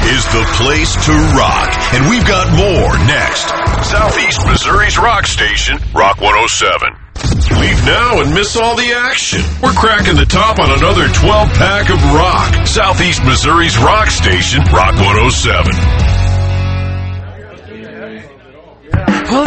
is the place to rock, and we've got more next. Southeast Missouri's rock station, Rock 107. Leave now and miss all the action. We're cracking the top on another 12-pack of rock. Southeast Missouri's rock station, Rock 107.